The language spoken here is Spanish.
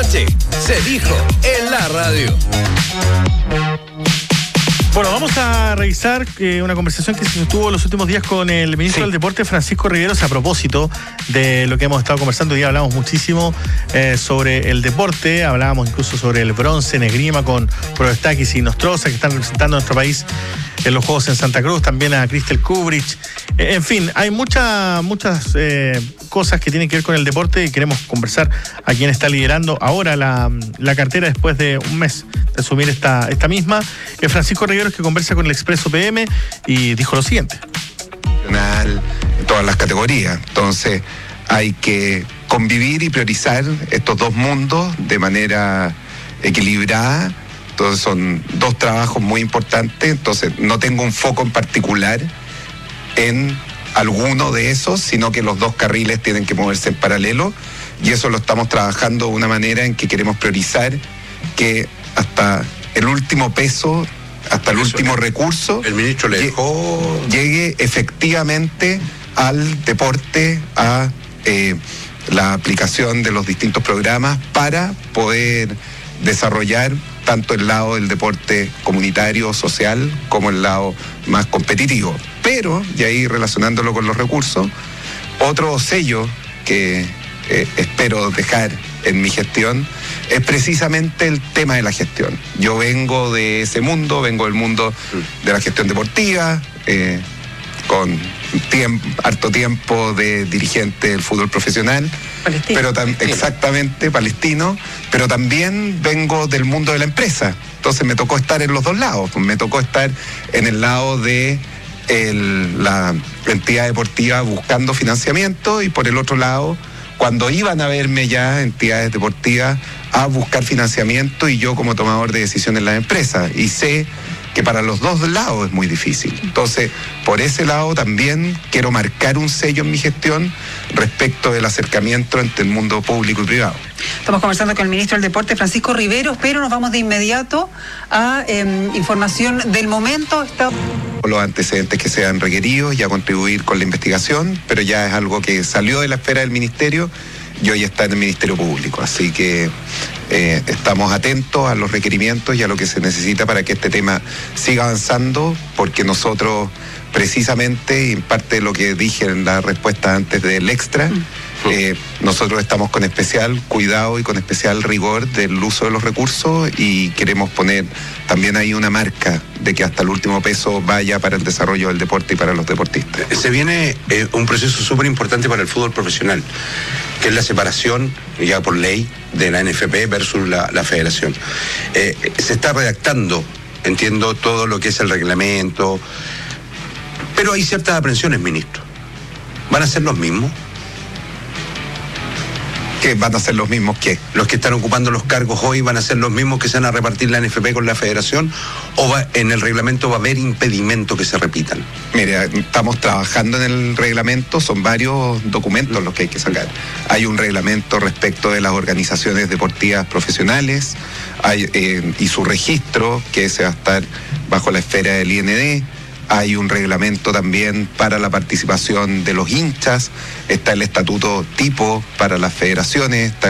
noche se dijo en la radio. Bueno, vamos a revisar una conversación que se sostuvo los últimos días con el ministro del Deporte, Francisco Riveros, a propósito de lo que hemos estado conversando. Hoy hablamos muchísimo sobre el deporte, hablábamos incluso sobre el bronce en esgrima con Proestakis y Nostroza, que están representando a nuestro país en los Juegos en Santa Cruz, también a Cristel Kubrich. En fin, hay muchas cosas que tienen que ver con el deporte y queremos conversar a quien está liderando ahora la cartera después de un mes de asumir esta misma. Francisco Riveros, que conversa con el Expreso PM y dijo lo siguiente. En todas las categorías. Entonces hay que convivir y priorizar estos dos mundos de manera equilibrada. Entonces son dos trabajos muy importantes. Entonces no tengo un foco en particular en alguno de esos, sino que los dos carriles tienen que moverse en paralelo, y eso lo estamos trabajando de una manera en que queremos priorizar que hasta el último peso, hasta el último recurso, el ministro le dejó llegue efectivamente al deporte, a la aplicación de los distintos programas para poder desarrollar tanto el lado del deporte comunitario, social, como el lado más competitivo. Pero, y ahí relacionándolo con los recursos, otro sello que espero dejar en mi gestión es precisamente el tema de la gestión. Yo vengo de ese mundo, vengo del mundo de la gestión deportiva, con harto tiempo de dirigente del fútbol profesional, pero exactamente, palestino, pero también vengo del mundo de la empresa. Entonces me tocó estar en los dos lados. Me tocó estar en el lado de la entidad deportiva buscando financiamiento, y por el otro lado, cuando iban a verme ya entidades deportivas a buscar financiamiento, y yo como tomador de decisiones en las empresas, y sé que para los dos lados es muy difícil. Entonces, por ese lado también quiero marcar un sello en mi gestión respecto del acercamiento entre el mundo público y privado. Estamos conversando con el ministro del Deporte, Francisco Riveros, pero nos vamos de inmediato a información del momento. Los antecedentes que sean requeridos y a contribuir con la investigación, pero ya es algo que salió de la esfera del ministerio y hoy está en el Ministerio Público. Así que estamos atentos a los requerimientos y a lo que se necesita para que este tema siga avanzando, porque nosotros, precisamente, y en parte de lo que dije en la respuesta antes del extra, nosotros estamos con especial cuidado y con especial rigor del uso de los recursos, y queremos poner también ahí una marca de que hasta el último peso vaya para el desarrollo del deporte y para los deportistas. Se viene un proceso súper importante para el fútbol profesional, que es la separación, ya por ley, de la NFP versus la federación. Se está redactando, entiendo, todo lo que es el reglamento, pero hay ciertas aprensiones, ministro. ¿Van a ser los mismos? ¿Qué van a ser los mismos qué? ¿Los que están ocupando los cargos hoy van a ser los mismos que se van a repartir la NFP con la federación? ¿O en el reglamento va a haber impedimento que se repitan? Mira, estamos trabajando en el reglamento, son varios documentos los que hay que sacar. Hay un reglamento respecto de las organizaciones deportivas profesionales, y su registro, que se va a estar bajo la esfera del IND. Hay un reglamento también para la participación de los hinchas, está el estatuto tipo para las federaciones, está